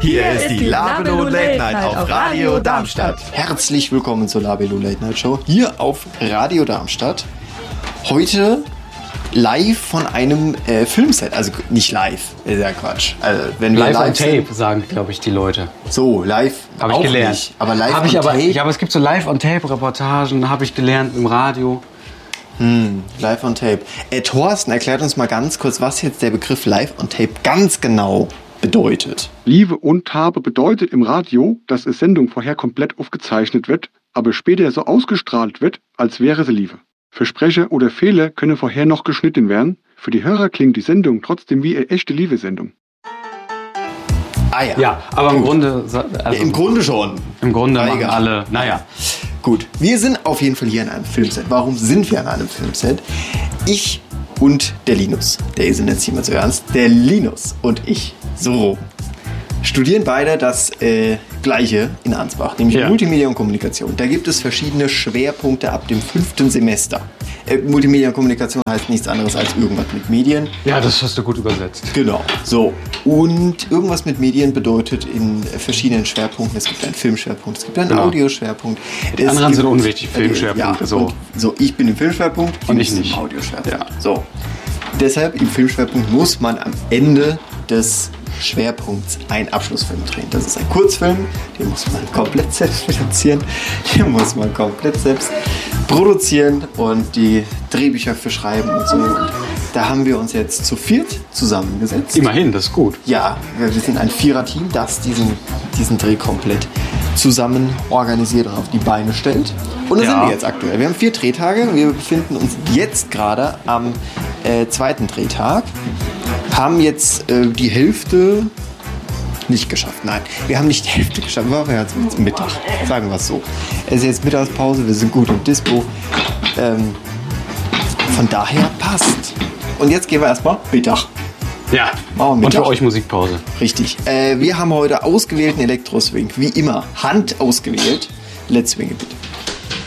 Hier ist die Labelo Late Night auf Radio Darmstadt. Herzlich willkommen zur Labelo Late Night Show hier auf Radio Darmstadt. Heute live von einem Filmset, also nicht live, ist ja Quatsch. Also, wenn wir live on sind, Tape, sagen, glaube ich, die Leute. So, live habe ich gelernt. Nicht, aber live on Tape. Ja, aber es gibt so live on Tape Reportagen, habe ich gelernt im Radio. Live on Tape. Thorsten erklärt uns mal ganz kurz, was jetzt der Begriff Live on Tape ganz genau bedeutet. Live und Tape bedeutet im Radio, dass eine Sendung vorher komplett aufgezeichnet wird, aber später so ausgestrahlt wird, als wäre sie live. Versprecher oder Fehler können vorher noch geschnitten werden. Für die Hörer klingt die Sendung trotzdem wie eine echte Live-Sendung. Ah ja. Ja, aber im Grunde... Also, ja, im Grunde schon. Im Grunde machen alle... Naja. Gut, wir sind auf jeden Fall hier an einem Filmset. Warum sind wir an einem Filmset? Ich und der Linus, der ist jetzt nicht mehr so ernst, der Linus und ich, so studieren beide das Gleiche in Ansbach, nämlich Multimedia und Kommunikation. Da gibt es verschiedene Schwerpunkte ab dem 5. Semester. Multimedia und Kommunikation heißt nichts anderes als irgendwas mit Medien. Ja, das hast du gut übersetzt. Genau, so. Und irgendwas mit Medien bedeutet in verschiedenen Schwerpunkten, es gibt einen Filmschwerpunkt, es gibt einen Audioschwerpunkt. Die anderen sind unwichtig, Filmschwerpunkte. Ja, so, ich bin im Filmschwerpunkt und ich nicht im Audioschwerpunkt. Ja. So. Deshalb im Filmschwerpunkt muss man am Ende des Schwerpunkts einen Abschlussfilm drehen. Das ist ein Kurzfilm, den muss man komplett selbst finanzieren, den muss man komplett selbst produzieren und die Drehbücher für schreiben und so. Und da haben wir uns jetzt zu viert zusammengesetzt. Immerhin, das ist gut. Ja, wir sind ein Vierer-Team, das diesen Dreh komplett zusammen organisiert und auf die Beine stellt. Und da sind wir jetzt aktuell. Wir haben 4 Drehtage. Wir befinden uns jetzt gerade am 2. Drehtag. Haben jetzt die Hälfte nicht geschafft. Nein, wir haben nicht die Hälfte geschafft. Wir haben jetzt Mittag. Sagen wir es so. Es ist jetzt Mittagspause. Wir sind gut im Dispo. Von daher passt. Und jetzt gehen wir erstmal Mittag. Ja, und für euch Musikpause. Richtig. Wir haben heute ausgewählten Elektroswing. Wie immer, Hand ausgewählt. Let's swing it, bitte.